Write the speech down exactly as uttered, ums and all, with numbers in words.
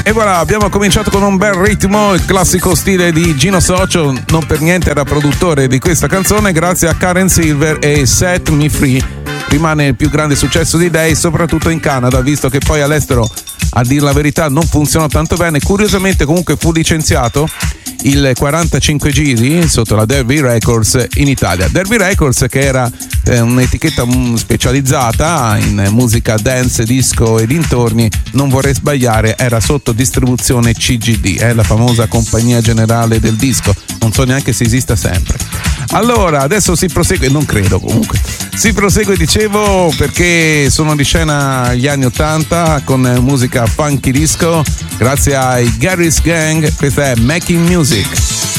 E voilà, abbiamo cominciato con un bel ritmo, il classico stile di Gino Socio, non per niente era produttore di questa canzone, grazie a Karen Silver e Set Me Free. Rimane il più grande successo di lei, soprattutto in Canada, visto che poi all'estero, a dir la verità, non funzionò tanto bene. Curiosamente comunque fu licenziato il quarantacinque giri sotto la Derby Records in Italia. Derby Records, che era eh, un'etichetta specializzata in musica dance, disco e dintorni, non vorrei sbagliare, era sotto distribuzione C G D, eh, la famosa compagnia generale del disco, non so neanche se esista sempre. Allora, adesso si prosegue, non credo comunque, si prosegue dicevo perché sono di scena gli anni ottanta con musica funky disco, grazie ai Garry's Gang, questa è Making Music.